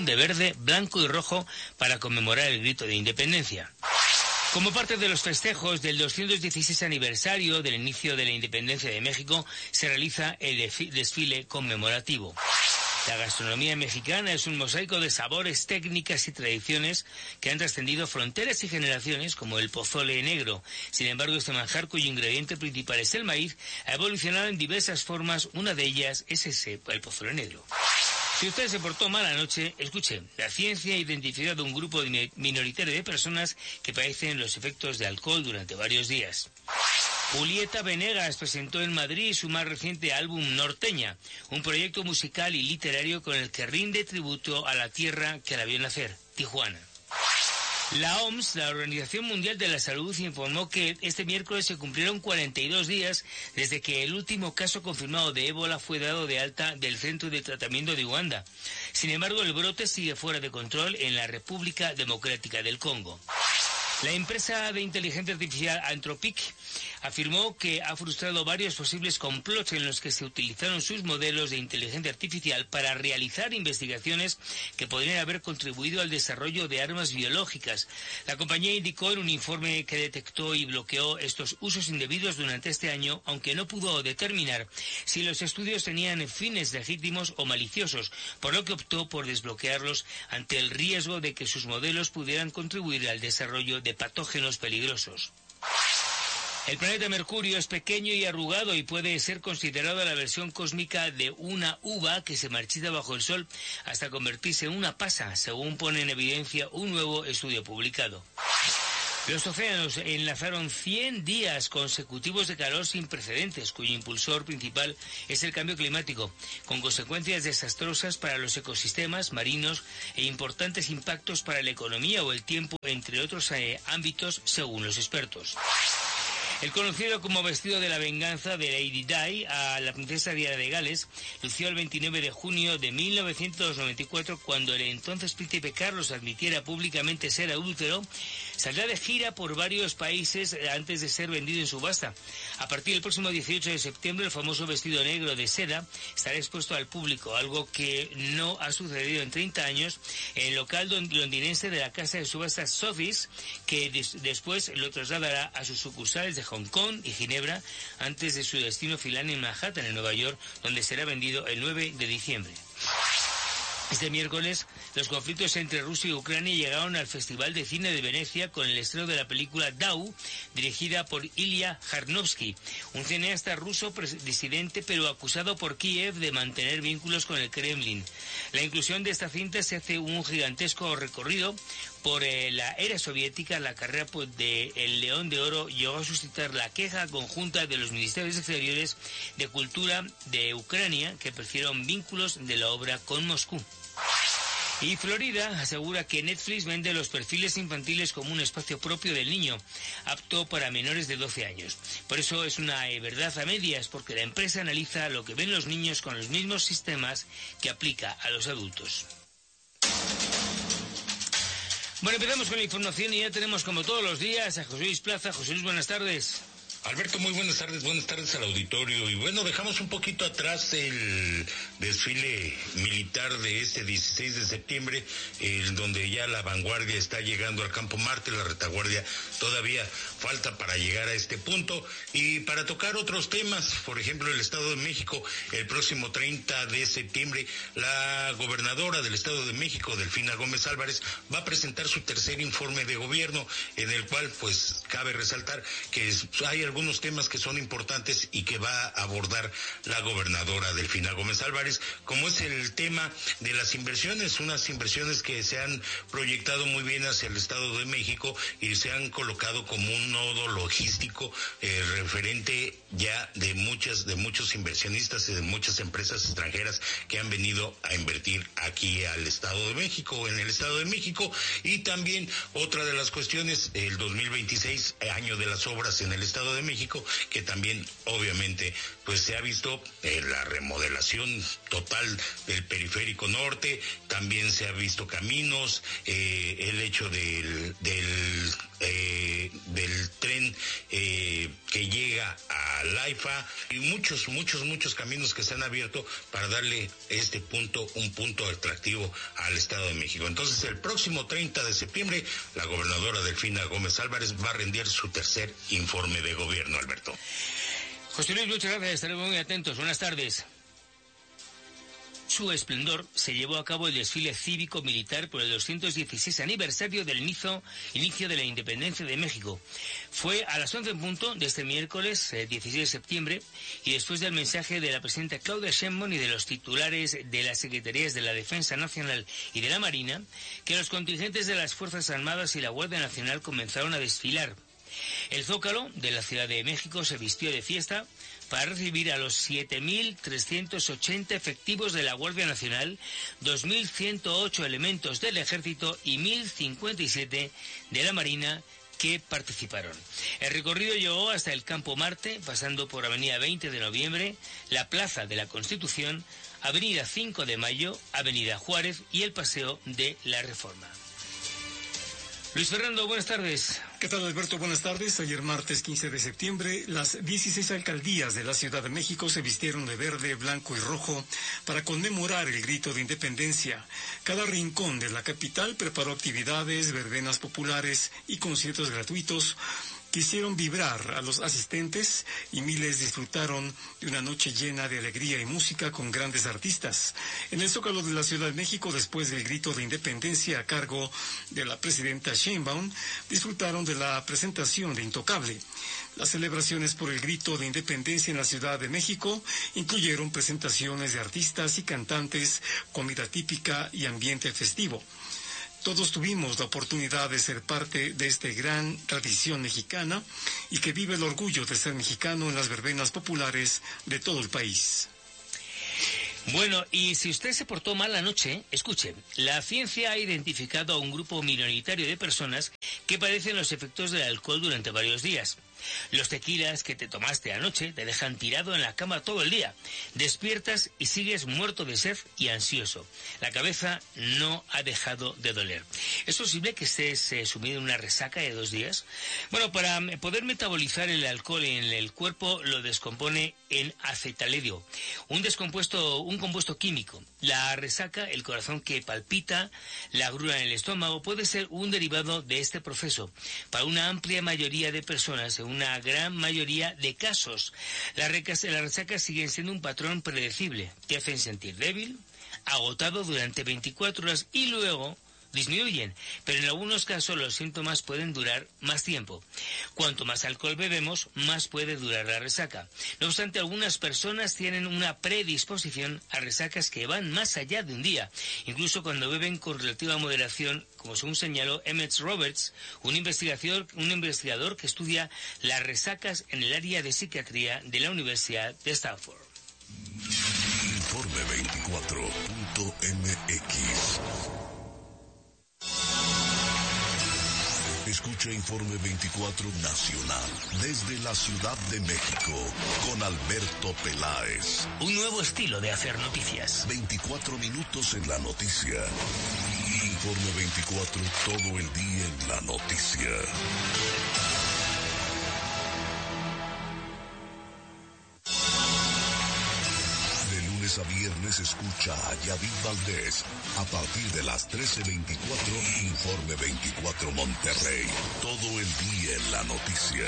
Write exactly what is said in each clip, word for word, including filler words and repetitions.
cordón de verde, blanco y rojo para conmemorar el grito de independencia. Como parte de los festejos del doscientos dieciséis aniversario del inicio de la independencia de México, se realiza el desfile conmemorativo. La gastronomía mexicana es un mosaico de sabores, técnicas y tradiciones que han trascendido fronteras y generaciones, como el pozole negro. Sin embargo, este manjar, cuyo ingrediente principal es el maíz, ha evolucionado en diversas formas. Una de ellas es ese, el pozole negro. Si usted se portó mal anoche, escuche. La ciencia ha identificado un grupo minoritario de personas que padecen los efectos de alcohol durante varios días. Julieta Venegas presentó en Madrid su más reciente álbum Norteña, un proyecto musical y literario con el que rinde tributo a la tierra que la vio nacer, Tijuana. La O M S, la Organización Mundial de la Salud, informó que este miércoles se cumplieron cuarenta y dos días desde que el último caso confirmado de ébola fue dado de alta del centro de tratamiento de Uganda. Sin embargo, el brote sigue fuera de control en la República Democrática del Congo. La empresa de inteligencia artificial Anthropic afirmó que ha frustrado varios posibles complots en los que se utilizaron sus modelos de inteligencia artificial para realizar investigaciones que podrían haber contribuido al desarrollo de armas biológicas. La compañía indicó en un informe que detectó y bloqueó estos usos indebidos durante este año, aunque no pudo determinar si los estudios tenían fines legítimos o maliciosos, por lo que optó por desbloquearlos ante el riesgo de que sus modelos pudieran contribuir al desarrollo de patógenos peligrosos. El planeta Mercurio es pequeño y arrugado y puede ser considerado la versión cósmica de una uva que se marchita bajo el sol hasta convertirse en una pasa, según pone en evidencia un nuevo estudio publicado. Los océanos enlazaron cien días consecutivos de calor sin precedentes, cuyo impulsor principal es el cambio climático, con consecuencias desastrosas para los ecosistemas marinos e importantes impactos para la economía o el tiempo, entre otros eh, ámbitos, según los expertos. El conocido como vestido de la venganza de Lady Di a la princesa Diana de Gales lució el veintinueve de junio de mil novecientos noventa y cuatro, cuando el entonces príncipe Carlos admitiera públicamente ser adúltero. Saldrá de gira por varios países antes de ser vendido en subasta. A partir del próximo dieciocho de septiembre, el famoso vestido negro de seda estará expuesto al público, algo que no ha sucedido en treinta años en el local londinense de la casa de subastas Sotheby's, que des- después lo trasladará a sus sucursales de Hong Kong y Ginebra, antes de su destino final en Manhattan, en Nueva York, donde será vendido el nueve de diciembre. Este miércoles, los conflictos entre Rusia y Ucrania llegaron al Festival de Cine de Venecia con el estreno de la película Dau, dirigida por Ilya Jarnovsky, un cineasta ruso disidente pero acusado por Kiev de mantener vínculos con el Kremlin. La inclusión de esta cinta se hace un gigantesco recorrido por eh, la era soviética. La carrera pues, de El León de Oro llegó a suscitar la queja conjunta de los ministerios exteriores de Cultura de Ucrania, que prefirieron vínculos de la obra con Moscú. Y Florida asegura que Netflix vende los perfiles infantiles como un espacio propio del niño, apto para menores de doce años. Por eso es una eh, verdad a medias, porque la empresa analiza lo que ven los niños con los mismos sistemas que aplica a los adultos. Bueno, empezamos con la información y ya tenemos, como todos los días, a José Luis Plaza. José Luis, buenas tardes. Alberto, muy buenas tardes, buenas tardes al auditorio. Y bueno, dejamos un poquito atrás el desfile militar de este dieciséis de septiembre, en donde ya la vanguardia está llegando al Campo Marte, la retaguardia todavía falta para llegar a este punto. Y para tocar otros temas, por ejemplo, el Estado de México, el próximo treinta de septiembre, la gobernadora del Estado de México, Delfina Gómez Álvarez, va a presentar su tercer informe de gobierno, en el cual, pues, cabe resaltar que es, hay algunos temas que son importantes y que va a abordar la gobernadora Delfina Gómez Álvarez, como es el tema de las inversiones, unas inversiones que se han proyectado muy bien hacia el Estado de México y se han colocado como un nodo logístico eh, referente ya de muchas, de muchos inversionistas y de muchas empresas extranjeras que han venido a invertir aquí al Estado de México o en el Estado de México. Y también otra de las cuestiones, el dos mil veintiséis, año de las obras en el Estado de de México, que también obviamente pues se ha visto eh, la remodelación total del periférico norte, también se ha visto caminos, eh, el hecho del del, eh, del tren eh, que llega a Laifa y muchos, muchos, muchos caminos que se han abierto para darle este punto, un punto atractivo al Estado de México. Entonces, el próximo treinta de septiembre, la gobernadora Delfina Gómez Álvarez va a rendir su tercer informe de gobierno, Alberto. José Luis, muchas gracias, estaremos muy atentos. Buenas tardes. Su esplendor se llevó a cabo el desfile cívico-militar por el doscientos dieciséis aniversario del inicio, inicio de la independencia de México. Fue a las once en punto de este miércoles eh, dieciséis de septiembre y después del mensaje de la presidenta Claudia Sheinbaum y de los titulares de las Secretarías de la Defensa Nacional y de la Marina, que los contingentes de las Fuerzas Armadas y la Guardia Nacional comenzaron a desfilar. El Zócalo de la Ciudad de México se vistió de fiesta para recibir a los siete mil trescientos ochenta efectivos de la Guardia Nacional, dos mil ciento ocho elementos del Ejército y mil cincuenta y siete de la Marina que participaron. El recorrido llegó hasta el Campo Marte, pasando por Avenida veinte de noviembre, la Plaza de la Constitución, Avenida cinco de mayo, Avenida Juárez y el Paseo de la Reforma. Luis Fernando, buenas tardes. ¿Qué tal, Alberto? Buenas tardes. Ayer martes quince de septiembre, las dieciséis alcaldías de la Ciudad de México se vistieron de verde, blanco y rojo para conmemorar el grito de independencia. Cada rincón de la capital preparó actividades, verbenas populares y conciertos gratuitos que hicieron vibrar a los asistentes y miles disfrutaron de una noche llena de alegría y música con grandes artistas. En el Zócalo de la Ciudad de México, después del grito de independencia a cargo de la presidenta Sheinbaum, disfrutaron de la presentación de Intocable. Las celebraciones por el grito de independencia en la Ciudad de México incluyeron presentaciones de artistas y cantantes, comida típica y ambiente festivo. Todos tuvimos la oportunidad de ser parte de esta gran tradición mexicana y que vive el orgullo de ser mexicano en las verbenas populares de todo el país. Bueno, y si usted se portó mal anoche, escuche, la ciencia ha identificado a un grupo minoritario de personas que padecen los efectos del alcohol durante varios días. Los tequilas que te tomaste anoche te dejan tirado en la cama todo el día. Despiertas y sigues muerto de sed y ansioso. La cabeza no ha dejado de doler. ¿Es posible que estés eh, sumido en una resaca de dos días? Bueno, para poder metabolizar el alcohol en el cuerpo lo descompone en acetaledio, un descompuesto, un compuesto químico. La resaca, el corazón que palpita, la grura en el estómago puede ser un derivado de este proceso. Para una amplia mayoría de personas, en una gran mayoría de casos, las resacas siguen siendo un patrón predecible. Te hacen sentir débil, agotado durante veinticuatro horas y luego disminuyen, pero en algunos casos los síntomas pueden durar más tiempo. Cuanto más alcohol bebemos, más puede durar la resaca. No obstante, algunas personas tienen una predisposición a resacas que van más allá de un día, incluso cuando beben con relativa moderación, como según señaló Emmett Roberts, un investigador, un investigador que estudia las resacas en el área de psiquiatría de la Universidad de Stanford. Informe veinticuatro punto m x. Escucha Informe veinticuatro Nacional desde la Ciudad de México con Alberto Peláez. Un nuevo estilo de hacer noticias. veinticuatro minutos en la noticia. Informe veinticuatro, todo el día en la noticia. A viernes escucha a Yadid Valdés a partir de las trece veinticuatro, Informe veinticuatro Monterrey, todo el día en la noticia.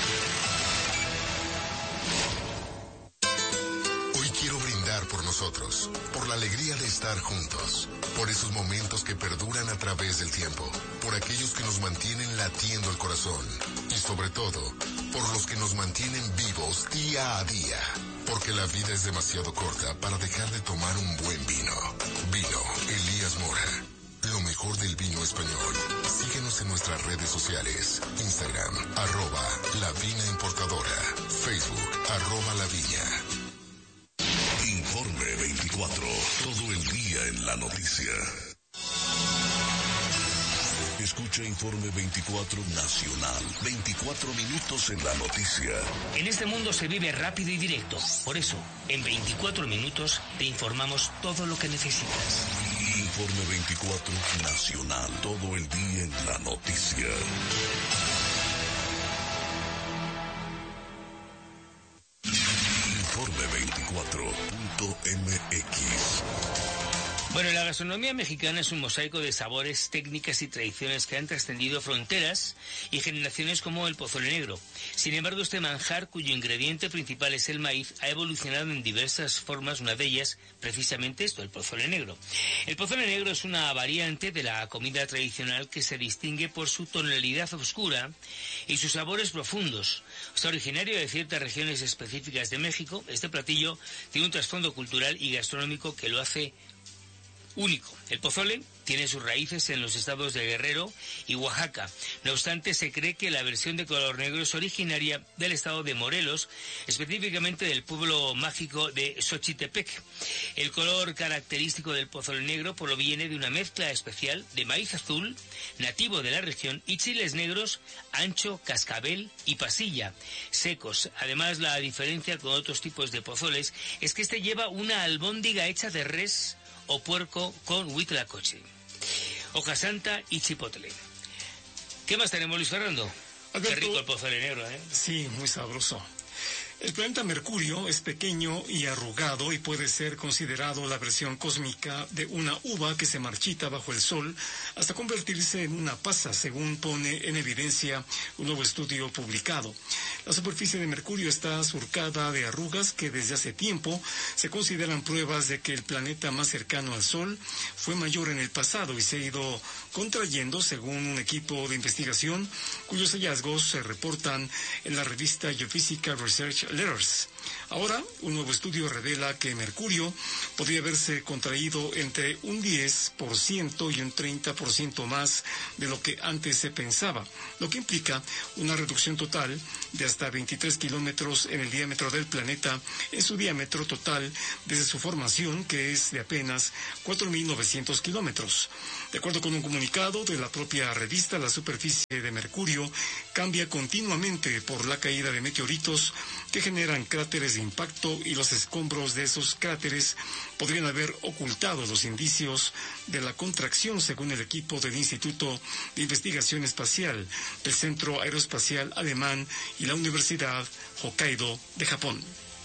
Hoy quiero brindar por nosotros, por la alegría de estar juntos, por esos momentos que perduran a través del tiempo, por aquellos que nos mantienen latiendo el corazón y sobre todo, por los que nos mantienen vivos día a día. Porque la vida es demasiado corta para dejar de tomar un buen vino. Vino Elías Mora. Lo mejor del vino español. Síguenos en nuestras redes sociales. Instagram, arroba La Vina Importadora. Facebook, arroba La Viña. Informe veinticuatro. Todo el día en la noticia. Escucha Informe veinticuatro Nacional. veinticuatro minutos en la noticia. En este mundo se vive rápido y directo. Por eso, en veinticuatro minutos te informamos todo lo que necesitas. Informe veinticuatro Nacional. Todo el día en la noticia. Informe veinticuatro punto m x. Bueno, la gastronomía mexicana es un mosaico de sabores, técnicas y tradiciones que han trascendido fronteras y generaciones, como el pozole negro. Sin embargo, este manjar, cuyo ingrediente principal es el maíz, ha evolucionado en diversas formas, una de ellas precisamente esto, el pozole negro. El pozole negro es una variante de la comida tradicional que se distingue por su tonalidad oscura y sus sabores profundos. Está originario de ciertas regiones específicas de México. Este platillo tiene un trasfondo cultural y gastronómico que lo hace único. El pozole tiene sus raíces en los estados de Guerrero y Oaxaca. No obstante, se cree que la versión de color negro es originaria del estado de Morelos, específicamente del pueblo mágico de Xochitepec. El color característico del pozole negro proviene de una mezcla especial de maíz azul, nativo de la región, y chiles negros, ancho, cascabel y pasilla, secos. Además, la diferencia con otros tipos de pozoles es que este lleva una albóndiga hecha de res o puerco con huitlacoche, hoja santa y chipotle. ¿Qué más tenemos, Luis Fernando? Alberto, qué rico el pozole negro, ¿eh? Sí, muy sabroso. El planeta Mercurio es pequeño y arrugado y puede ser considerado la versión cósmica de una uva que se marchita bajo el sol hasta convertirse en una pasa, según pone en evidencia un nuevo estudio publicado. La superficie de Mercurio está surcada de arrugas que desde hace tiempo se consideran pruebas de que el planeta más cercano al Sol fue mayor en el pasado y se ha ido contrayendo, según un equipo de investigación cuyos hallazgos se reportan en la revista Geophysical Research Letters. Ahora, un nuevo estudio revela que Mercurio podría haberse contraído entre un diez por ciento y un treinta por ciento más de lo que antes se pensaba, lo que implica una reducción total de hasta veintitrés kilómetros en el diámetro del planeta en su diámetro total desde su formación, que es de apenas cuatro mil novecientos kilómetros. De acuerdo con un comunicado de la propia revista, la superficie de Mercurio cambia continuamente por la caída de meteoritos que generan cráteres de impacto, y los escombros de esos cráteres podrían haber ocultado los indicios de la contracción, según el equipo del Instituto de Investigación Espacial del Centro Aeroespacial Alemán y la Universidad Hokkaido de Japón.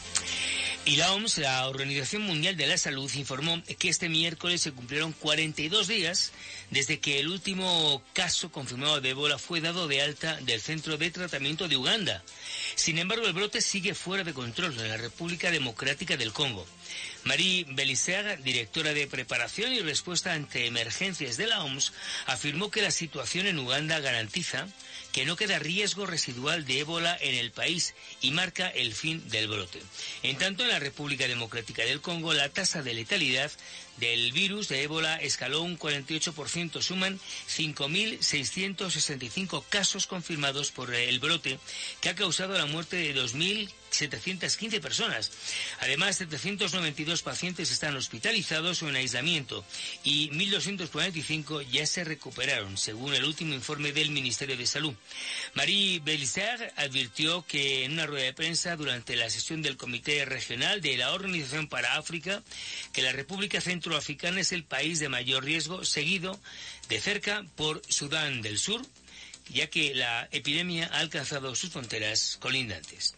Y la O M S, la Organización Mundial de la Salud, informó que este miércoles se cumplieron cuarenta y dos días desde que el último caso confirmado de ébola fue dado de alta del centro de tratamiento de Uganda. Sin embargo, el brote sigue fuera de control en la República Democrática del Congo. Marie Belisaire, directora de preparación y respuesta ante emergencias de la O M S, afirmó que la situación en Uganda garantiza que no queda riesgo residual de ébola en el país y marca el fin del brote. En tanto, en la República Democrática del Congo, la tasa de letalidad del virus de ébola escaló un cuarenta y ocho por ciento. Suman cinco mil seiscientos sesenta y cinco casos confirmados por el brote, que ha causado la muerte de dos mil setecientas quince personas. Además, setecientos noventa y dos pacientes están hospitalizados o en aislamiento y mil doscientos cuarenta y cinco ya se recuperaron, según el último informe del Ministerio de Salud. Marie Belisaire advirtió que en una rueda de prensa durante la sesión del Comité Regional de la Organización para África, que la República Centroafricana es el país de mayor riesgo, seguido de cerca por Sudán del Sur, ya que la epidemia ha alcanzado sus fronteras colindantes.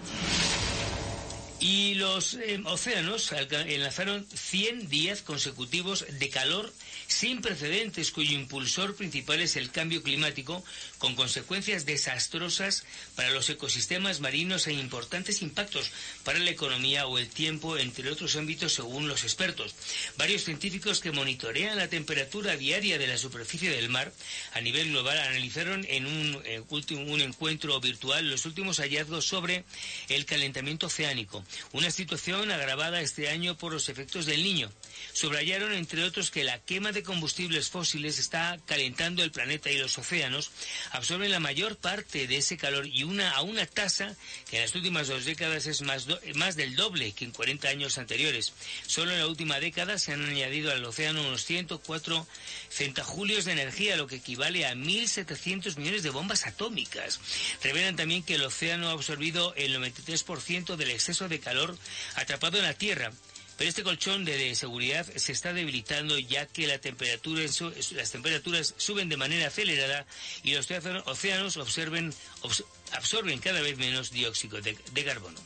Y los eh, océanos enlazaron cien días consecutivos de calor sin precedentes, cuyo impulsor principal es el cambio climático, con consecuencias desastrosas para los ecosistemas marinos e importantes impactos para la economía o el tiempo, entre otros ámbitos, según los expertos. Varios científicos que monitorean la temperatura diaria de la superficie del mar a nivel global analizaron en un, eh, último, un encuentro virtual los últimos hallazgos sobre el calentamiento oceánico. una situación agravada este año por los efectos del Niño. Subrayaron, entre otros, que la quema de combustibles fósiles está calentando el planeta y los océanos absorben la mayor parte de ese calor y una a una tasa que en las últimas dos décadas es más, do, más del doble que en cuarenta años anteriores. Solo en la última década se han añadido al océano unos ciento cuatro centajulios de energía, lo que equivale a mil setecientos millones de bombas atómicas. Revelan también que el océano ha absorbido el noventa y tres por ciento del exceso de calor atrapado en la Tierra. Pero este colchón de, de seguridad se está debilitando ya que la temperatura, las temperaturas suben de manera acelerada y los océanos observen, obs, absorben cada vez menos dióxido de, de carbono.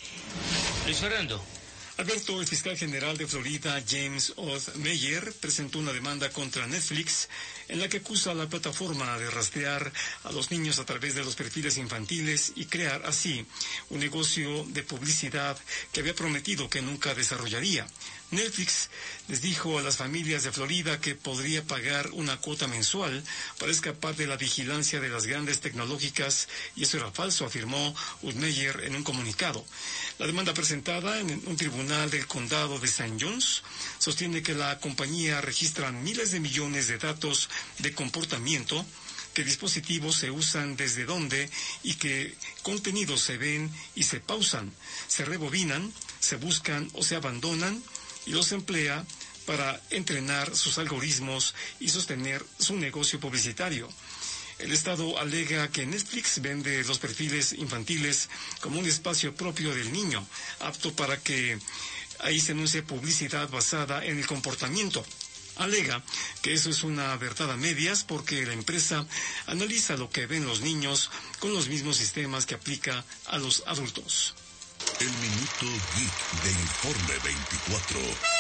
Luis Fernando. Alberto, el fiscal general de Florida, James Oath Meyer, presentó una demanda contra Netflix en la que acusa a la plataforma de rastrear a los niños a través de los perfiles infantiles y crear así un negocio de publicidad que había prometido que nunca desarrollaría. Netflix les dijo a las familias de Florida que podría pagar una cuota mensual para escapar de la vigilancia de las grandes tecnológicas, y eso era falso, afirmó Meyer en un comunicado. La demanda presentada en un tribunal del condado de Saint John's sostiene que la compañía registra miles de millones de datos de comportamiento, qué dispositivos se usan, desde dónde y qué contenidos se ven y se pausan, se rebobinan, se buscan o se abandonan, y los emplea para entrenar sus algoritmos y sostener su negocio publicitario. El Estado alega que Netflix vende los perfiles infantiles como un espacio propio del niño, apto para que ahí se anuncie publicidad basada en el comportamiento. Alega que eso es una verdad a medias porque la empresa analiza lo que ven los niños con los mismos sistemas que aplica a los adultos. El Minuto Geek de Informe veinticuatro.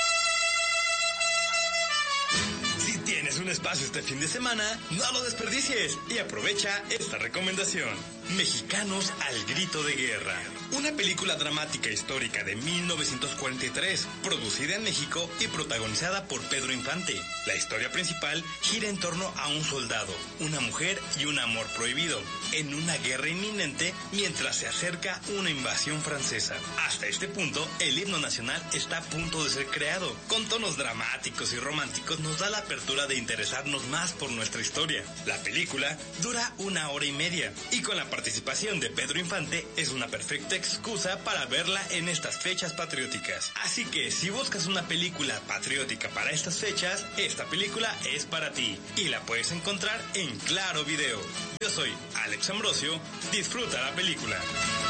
Si tienes un espacio este fin de semana, no lo desperdicies y aprovecha esta recomendación. Mexicanos al grito de guerra. Una película dramática histórica de mil novecientos cuarenta y tres, producida en México y protagonizada por Pedro Infante. La historia principal gira en torno a un soldado, una mujer y un amor prohibido, en una guerra inminente mientras se acerca una invasión francesa. Hasta este punto, el himno nacional está a punto de ser creado. Con tonos dramáticos y románticos nos da la apertura de interesarnos más por nuestra historia. La película dura una hora y media y con la participación de Pedro Infante es una perfecta excusa para verla en estas fechas patrióticas. Así que si buscas una película patriótica para estas fechas, esta película es para ti y la puedes encontrar en Claro Video. Yo soy Alex Ambrosio, disfruta la película.